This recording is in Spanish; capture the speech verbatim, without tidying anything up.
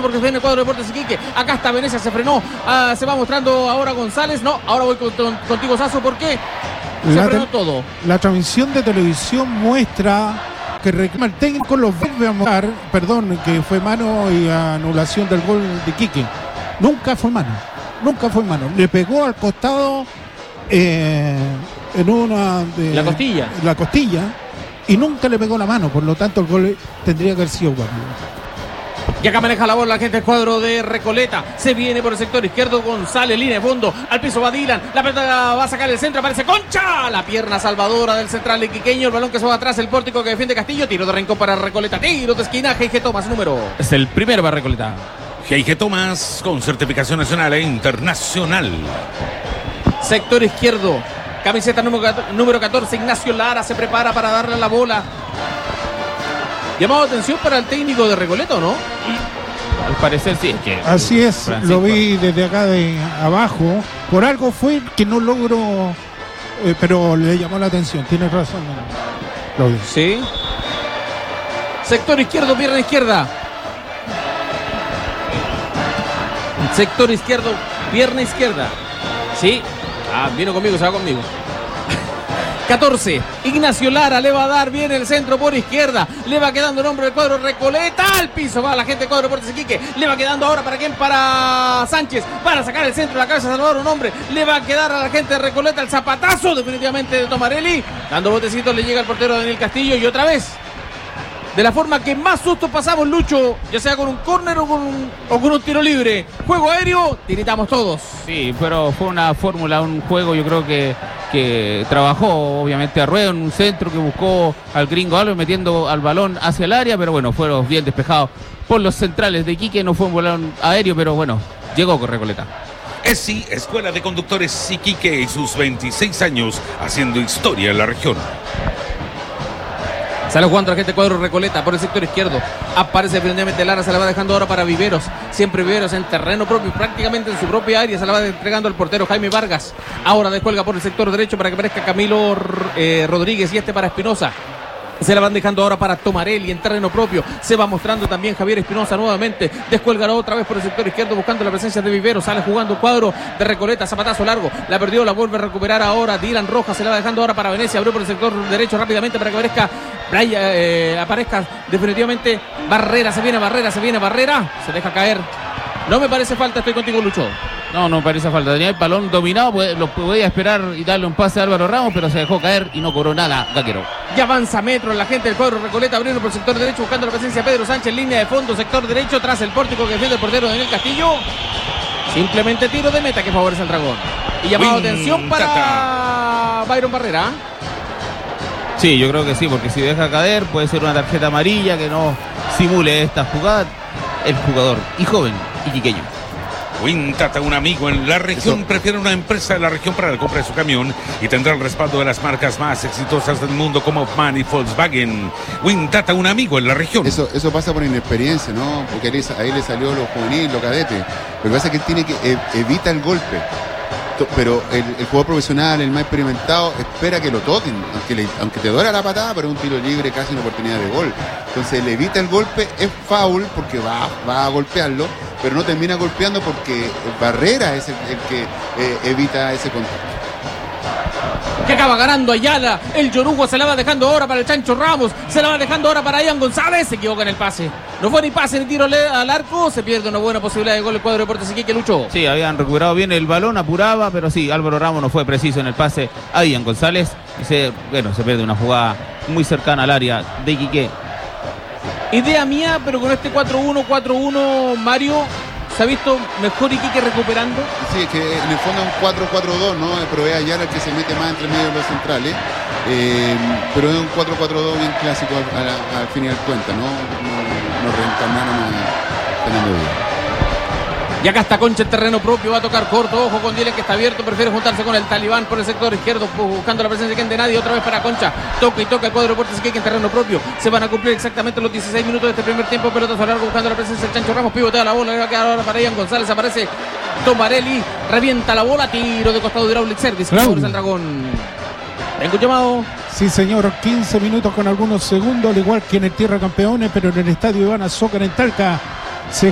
porque viene el cuadro de Deportes Iquique. Acá está Venecia, se frenó. Ah, se va mostrando ahora González. No, ahora voy con, con, contigo, Sasso, porque se la frenó todo. La transmisión de televisión muestra que reclama el técnico, lo vuelve a mostrar, perdón, que fue mano y anulación del gol de Iquique. Nunca fue mano, nunca fue mano. Le pegó al costado eh, en una de la costilla. La costilla y nunca le pegó la mano, por lo tanto el gol tendría que haber sido válido. Y acá maneja la bola la gente del cuadro de Recoleta. Se viene por el sector izquierdo González, línea de fondo. Al piso va Dylan. La pelota va a sacar el centro. Aparece Concha. La pierna salvadora del central iquiqueño. El balón que se va atrás. El pórtico que defiende Castillo. Tiro de rincón para Recoleta. Tiro de esquina. G G Tomás, número. Es el primero para Recoleta. G G Tomás con certificación nacional e internacional. Sector izquierdo. Camiseta número catorce. Ignacio Lara se prepara para darle la bola. Llamado atención para el técnico de Recoleta, ¿o no? Al parecer sí. Que Así es, Francisco. Lo vi desde acá de abajo. Por algo fue que no logró, eh, pero le llamó la atención. Tienes razón, Claudio. Sí. Sector izquierdo, pierna izquierda. Sector izquierdo, pierna izquierda. Sí. Ah, vino conmigo, se va conmigo. catorce, Ignacio Lara le va a dar bien el centro por izquierda, le va quedando el hombre del cuadro Recoleta, al piso va la gente del cuadro Deportes Iquique, le va quedando ahora para quién, para Sánchez, para sacar el centro de la cabeza de Salvador, un hombre, le va a quedar a la gente de Recoleta el zapatazo definitivamente de Tomarelli, dando botecitos le llega al portero Daniel Castillo y otra vez, de la forma que más susto pasamos, Lucho, ya sea con un córner o con un, o con un tiro libre, juego aéreo, tiritamos todos. Sí, pero fue una fórmula, un juego yo creo que que trabajó obviamente a Rueda en un centro que buscó al gringo Alves metiendo al balón hacia el área, pero bueno, fueron bien despejados por los centrales de Iquique, no fue un balón aéreo, pero bueno, llegó con Recoleta. ESI, Escuela de Conductores Iquique y sus veintiséis años haciendo historia en la región. Sale jugando la gente cuadro Recoleta por el sector izquierdo. Aparece definitivamente Lara, se la va dejando ahora para Viveros. Siempre Viveros en terreno propio, prácticamente en su propia área. Se la va entregando al portero Jaime Vargas. Ahora descuelga por el sector derecho para que aparezca Camilo eh, Rodríguez y este para Espinosa. Se la van dejando ahora para Tomarelli en terreno propio. Se va mostrando también Javier Espinosa nuevamente. Descuelga otra vez por el sector izquierdo buscando la presencia de Vivero. Sale jugando cuadro de Recoleta. Zapatazo largo. La perdió, la vuelve a recuperar ahora Dylan Rojas. Se la va dejando ahora para Venecia. Abrió por el sector derecho rápidamente para que aparezca Playa, eh, aparezca definitivamente Barrera. Se viene Barrera, se viene Barrera. Se deja caer. No me parece falta, estoy contigo, Lucho. No, no me parece falta. Tenía el balón dominado, pues, lo podía esperar y darle un pase a Álvaro Ramos, pero se dejó caer y no cobró nada, Gaquero. Ya avanza metro la gente del cuadro Recoleta, abriendo por el sector derecho, buscando la presencia de Pedro Sánchez, línea de fondo, sector derecho, tras el pórtico que defiende el portero Daniel Castillo. Simplemente tiro de meta que favorece al Dragón. Y llamado Win, atención para tata. Byron Barrera. Sí, yo creo que sí, porque si deja caer puede ser una tarjeta amarilla que no simule esta jugada. El jugador y joven iquiqueño. Wintata, un amigo en la región, Eso. prefiere una empresa de la región para la compra de su camión y tendrá el respaldo de las marcas más exitosas del mundo como MAN y Volkswagen. Wintata, un amigo en la región. Eso, eso pasa por inexperiencia, ¿no? Porque ahí, ahí le salió lo juvenil, lo cadete. Lo que pasa es que él tiene que eh, evita el golpe. To- Pero el, el jugador profesional, el más experimentado, espera que lo toquen, aunque, le- aunque te duela la patada, pero es un tiro libre, casi una oportunidad de gol. Entonces él evita el golpe, es foul porque va, va a golpearlo, pero no termina golpeando porque Barrera es el, el que eh, evita ese contacto. Que acaba ganando Ayala. El Yorugo se la va dejando ahora para el Chancho Ramos. Se la va dejando ahora para Ian González. Se equivoca en el pase. No fue ni pase ni tiro le- al arco. Se pierde una buena posibilidad de gol el cuadro de Deportes Iquique, Lucho. Sí, habían recuperado bien el balón, apuraba, pero sí, Álvaro Ramos no fue preciso en el pase a Ian González. Y se, bueno, se pierde una jugada muy cercana al área de Iquique. Idea mía, pero con este cuatro uno, cuatro uno, Mario, se ha visto mejor Iquique recuperando. Sí, es que en el fondo es un cuatro cuatro dos, ¿no? Pero es Ayala el que se mete más entre medio de los centrales. Eh, pero es un cuatro cuatro dos bien clásico al, al, al fin y al cuenta, ¿no? No, no reencarnaron a Fernando Díaz. Y acá está Concha en terreno propio, va a tocar corto, ojo con Dylan que está abierto, prefiere juntarse con el Talibán por el sector izquierdo, buscando la presencia de nadie, otra vez para Concha, toca y toca el cuadro de Deportes Iquique en terreno propio, se van a cumplir exactamente los dieciséis minutos de este primer tiempo, pelotazo largo buscando la presencia del Chancho Ramos, pivotea la bola, le va a quedar ahora para Ian González, aparece Tomarelli, revienta la bola, tiro de costado de Hydraulic Service, que favorece al Dragón. ¿Tengo un llamado? Sí, señor, quince minutos con algunos segundos, al igual que en el Tierra Campeones, pero en el estadio Iván Azócar en Talca. Se